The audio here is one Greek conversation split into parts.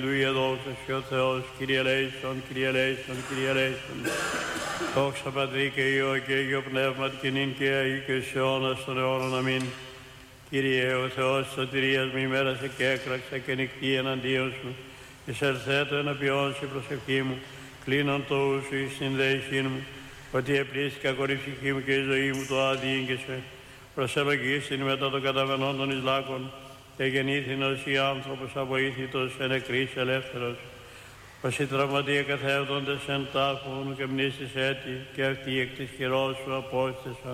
Αλληλούια, δόξα σε ο Θεός, Κύριε ελέησον, Κύριε ελέησον, Κύριε ελέησον. Δόξα Πατρί και Υιό και Αγίο Πνεύματι και νυν και αεί και σε αιώνας των αιώνων. Αμήν. Κύριε ο Θεός της σωτηρίας μου, ημέρασε και έκραξα και νυχτή εναντίον σου. Εισελθέτω εναπιών σου η προσευχή μου, κλείνον το ου σου εις συνδέησήν μου, ότι επλήστηκα χωρίς ψυχή μου και η ζωή μου το άδιγκεσε. Προσελογίστην μετά των καταβενών των Ισλάκων, και γεννήθην ως η άνθρωπος αβοήθητος εν νεκρής ελεύθερος. Ως οι τραυματίε καθεύδοντες εν τάφων και μνήστης έτη, και αυτοί εκ της χειρός σου απόστεσαν.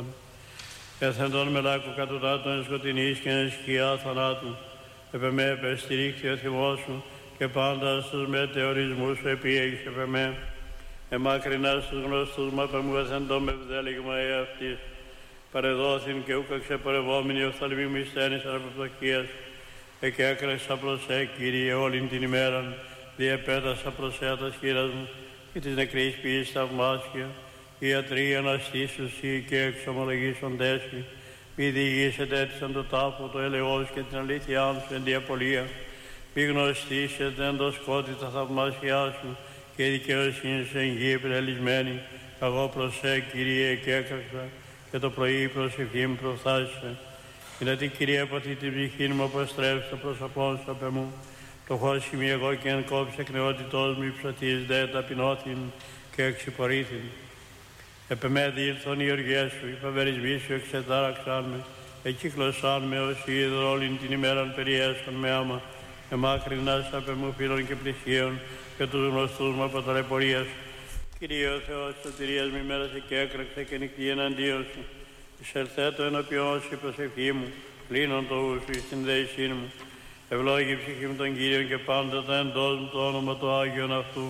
Καθεντών μελάκου κατωτάτων εν σκοτεινής και εν σκιά θανάτου, επ' εμέ επεστηρίχθη ο θυμός σου, και πάντα στους μετεωρισμούς σου επίεγεις επ' εμέ. Εμάκρυνας στους γνωστούς μα πεμού εθεντών με βδέλιγμα εαυτής. Παρεδόθην και ούκα ξεπορευόμενοι οφθαλμοί μου εισθένης αναπευτοχίας, και έκραξα προς Κύριε, όλην την ημέραν, διεπέτασα προς τα χείρας μου, και της νεκρής ποιής θαυμάσια, ιατροί αναστήσουσι και εξομολογήσοντές μη, μη διηγήσετε έτησαν το τάφο, το ελαιός και την αλήθειά σου εν διαπολία, μη γνωστήσετε εν το σκότη τα θαυμάσια σου, και η δικαιοσύνη σου εν γη επιλελισμένη. Εγώ προς Κύριε, και έκραξα, και το πρωί η προσευχή μου προφθάσισε. Γιατί Κύριε από την ψυχή μου αποστρέψει το πρόσωπό σου απ' εμού. Το χώσιμι εγώ και εν κόψη εκ νεότητός μου υψωτής δε ταπεινώθην και εξυπορήθην. Επ' εμέ διήλθον οι οργές σου, οι φαβερισμοί σου εξετάραξαν με, εκύκλωσαν με ως είδωρ όλην την ημέραν περιέσχον με άμα, εμάκρυνας απ' εμού φίλων και πλησίων, και τους γνωστούς μου από ταλαιπωρία σου. Κύριε ο Θεός σωτηρίας μου, ημέρασε και έκραξε και νυχτή εναντίον σου. Εισελθέτω ενώπιον σου η προσευχή μου, κλείνον το ου σου εις την δέησήν μου. Ευλόγη η ψυχή μου τον Κύριον και πάντα τα εντός μου το όνομα του Άγιον αυτού.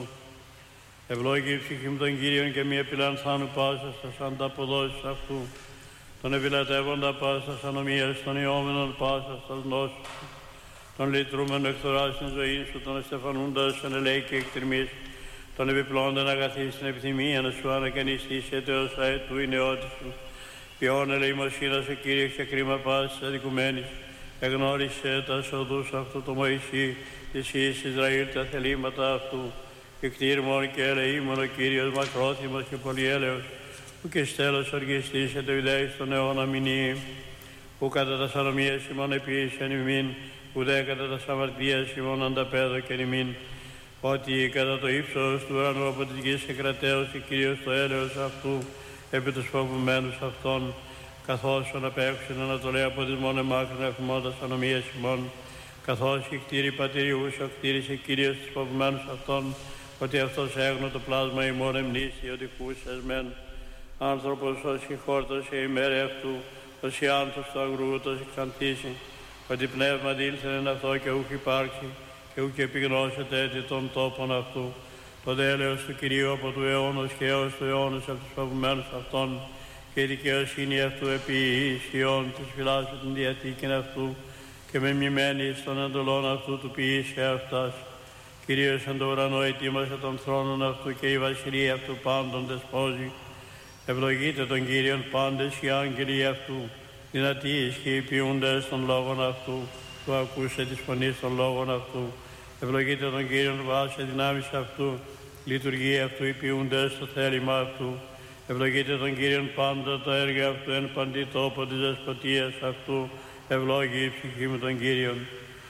Ευλόγη η ψυχή μου τον Κύριον και μη επιλανθάνου πάσα στα ανταποδόσεις αυτού. Τον επιλατεύοντα πάσα στα ανομίας, των ιόμενων πάσα στα νόσους σου. Τον λυτρούμενο εκθοράς στην ζωή σου, τον εστεφανούντας εν ελέη και εκτριμής. Τον επιπλώντων αγαθής στην επιθυμία να σου ανακαινιστείς αιτέως αετού η νεότη σου. Ποιόν ελεημοσύνας ο Κύριε και κρίμα πάσης αδικουμένης. Εγνώρισε τα οδούς αυτού το Μωυσή, της εις Ισραήλ τα θελήματα αυτού. Εκτήρμον και ελεήμον ο Κύριος μακρόθυμος και πολυέλεος, που και στέλος οργιστήσεται ουδέης των αιώνα μηνύει. Που κατά τα σαλομίες ημών επίσης ημίν, ουδέ κατά τα αμαρτίας ημών ανταπέδοκεν ημίν. Ότι κατά το ύψος του ουρανού από της γης εκρατέωσε Κύριος το έλεος αυτού επί τους φοβουμένους αυτών, καθώς αναπέμψεν ανατολέ από τις μόνε μάκρυν αφημώντας ανομίες ημών, καθώς η κτήρη πατηριούσο κτήρισε Κύριος τους φοβουμένους αυτών, ότι αυτός έγνω το πλάσμα ημών εμνήσει ότι κούσες μεν. Άνθρωπος όσοι χόρτωσε η μέρα αυτού, όσοι άνθος του αγρού τόσοι ξανθήσει, ότι πνεύμα δήλθεν εν αυτό και ούχ υπάρξει, και ούκ επιγνώσετε έτη των τόπων αυτού. Το δέλεος του Κυρίου από του αιώνος και έως του αιώνος από τους φοβουμένους αυτών, και η δικαιοσύνη αυτού επί Ισιών της φυλάσσου την διαθήκην αυτού, και με μνημένη των εντολών αυτού του ποιήσε αυτάς. Κυρίως εν το ουρανό ετοίμασε των θρόνων αυτού, και η βασιλεία αυτού πάντων δεσπόζει. Ευλογείτε τον Κύριον πάντες οι άγγελοι αυτού, δυνατοί ισχύοι ποιούντες των λόγων αυτού, που ακούσε της φωνής των λόγων αυτού. Ευλογείτε τον Κύριον βάσε δυνάμεις αυτού, λειτουργία αυτού υπηούνται στο θέλημα αυτού. Ευλογείτε τον Κύριον πάντα τα έργα αυτού εν παντή τόπο της δεσποτείας αυτού. Ευλόγη η ψυχή μου τον Κύριον.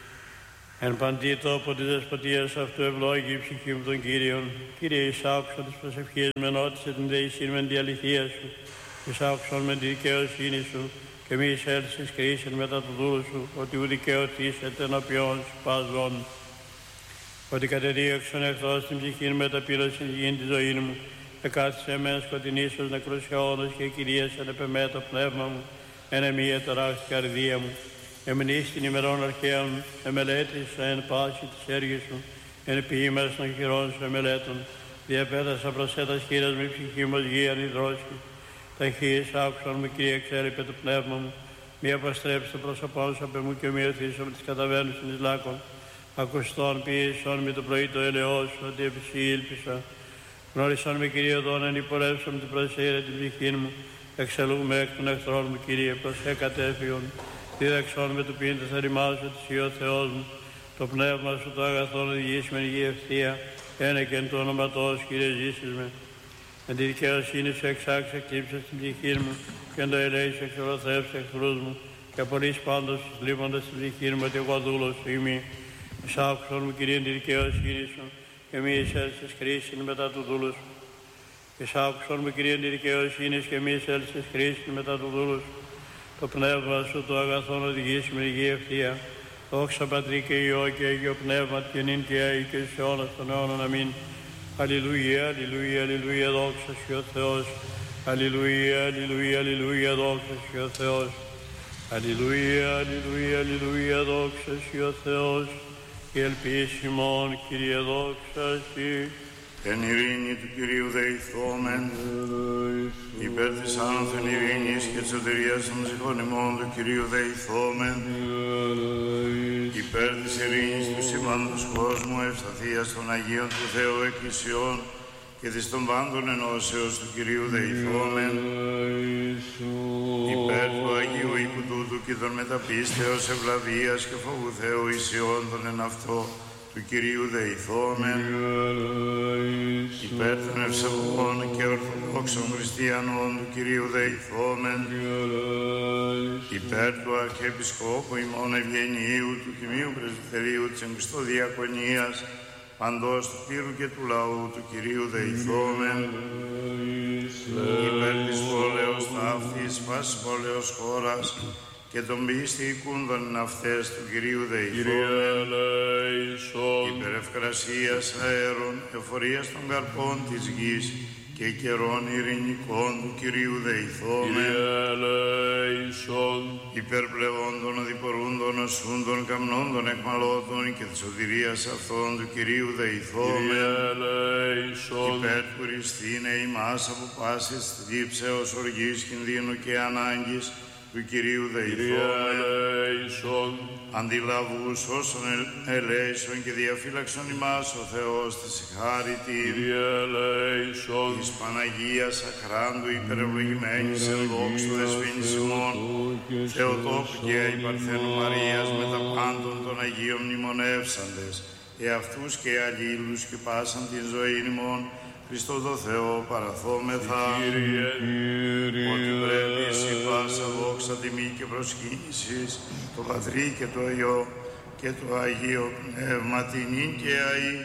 Εν παντή τόπο της δεσποτείας αυτού ευλόγη η ψυχή μου τον Κύριον. Κύριε, εισάκουσα τις προσευχές με νότισε την δεησήν με την αληθεία σου. Εισάκουσον με τη δικαιοσύνη σου, και μη εισέλθεις κρίσιν μετά του δούλου σου, ότι ου δικαιωθήσετε ενώπιον σου παζών. Ότι κατεδίωξον εχθρός την ψυχήν μεταπήρωσιν γην τη ζωή μου, εκάθισε με σκοτεινής ως νεκρούς αιώνος, και κυρίασαν επ' εμέ το πνεύμα μου, εν εμή εταράχτη καρδία μου. Εμνείς την ημερών αρχαίων, εμελέτησα εν πάση της έργης σου, εν ποιήμερας των χειρών σου εμελέτων. Διαπέτασα προς έτας χείρας μη ψυχή μου ως γη ανιδρόσκη. Ταχύης άκουσαν μου, Κύριε, εξέλιπε το πνεύμα μου. Μη αποστρέψει το πρόσωπό σου απ' εμού, και μη οθήσω με τις καταβαίνουσιν εις λάκων. Ακουστών ποιήσαν με το πρωί το ελαιός σου, ότι επί σοι ήλπισα. Γνώρισαν με, Κύριε, οδόν εν υπορεύσαν την προσέγγιση την ψυχήν μου. Εξελούμε εκ των εχθρών μου, Κύριε, προς εκατέφιον. Δίδαξον με του ποιήν τα ρημάσου της Υιό Θεός μου. το πνεύμα σου το αγαθόν οδηγείς με υγεία ευθεία, ένα και εν το όνοματό σου, Κύριε, ζήσεις με. Εν τη δικαιοσύνη σου εξάξεις, εκλείψες την ψυχή μου, και εν το ελέη σου εξορροθεύσεις εχθρούς μου, και απολύσεις πάντως τους λείποντας την ψυχή μου, ότι εγώ δούλος σου ημί. Εισάκουσον μου, Κύριε, τη δικαιοσύνη σου, και μη εισέλθεις χρήσιν μετά του δούλου σου. Εισάκουσον μου, Κύριε, τη δικαιοσύνη σου, και μη εισέλθεις χρήσιν μετά του δούλου σου. Το πνεύμα σου το αγαθόν οδηγείς με υγεία ευθεία. Δόξα Πατρί και Υιό και Αγίο Πνεύμα και νυν και αεί και σε αιώνας των αιώνων. Αμήν. Αλληλούια, αλληλούια, αλληλούια, δόξα σου ο Θεός. Αλληλούια, αλληλούια, αλληλούια, δόξα σου ο Θεός. Αλληλούια, αλληλούια, αλληλούια, δόξα σου ο Θεός. Και ελπίσιμον, Κύριε, δόξα σου. Εν ειρήνη του Κυρίου δεηθόμεν, υπέρ της άνωθεν ειρήνης και της σωτηρίας των ψυχών ημών του Κυρίου δεηθόμεν, υπέρ της ειρήνης του σήμαντος κόσμου, ευσταθίας των Αγίων του Θεού Εκκλησιών και της των πάντων ενώσεως του Κυρίου δεηθόμεν, υπέρ του Αγίου οίκου τούτου και των μεταπίστεως ευλαβίας και φόβου Θεού ισιών των εν αυτό του Κυρίου δεηθόμεν, υπέρ των ευσεβών και ορθοδόξων χριστιανών του Κυρίου δεηθόμεν, υπέρ του Αρχιεπισκόπου ημών Ευγενίου του Τιμίου Πρεσβυτερίου της Εγκριστοδιακονίας, παντός του πύρου και του λαού του Κυρίου δεηθόμεν, υπέρ της πόλεως ταύτης, πάσης πόλεως χώρας, και των πιστικούντων αυτές του Κυρίου δεηθόμεν, υπέρ ευκρασίας αέρων, εφορίας των καρπών της γης και καιρών ειρηνικών του Κυρίου δεηθόμεν, υπέρ πλεών των οδηπορούντων οσούντων καμνών των εκμαλώτων και της σωτηρίας αυτών του Κυρίου δεηθόμεν, υπέρ του Χριστίνε ημάς από πάσης θλίψεως, οργής, κινδύνου και ανάγκης του Κυρίου δεηθόμεν, αντιλαβούς όσων ελέησον και διαφύλαξον ημάς ο Θεός της χάριτην, της Παναγίας αχράντου υπερευλογημένης εν δόξου δεσποίνης ημών, Θεοτόκου και Αϊπαρθένου Μαρίας με τα πάντων των Αγίων μνημονεύσαντες, εαυτούς και αλλήλους και πάσαν την ζωή ημών, Χριστό το Θεό παραθόμεθα, ότι πρέπει εσύ πάσα δόξα, τιμή και προσκύνησης, το Πατρί και το Υιό και το Αγίο Πνεύμα την νυν και αεί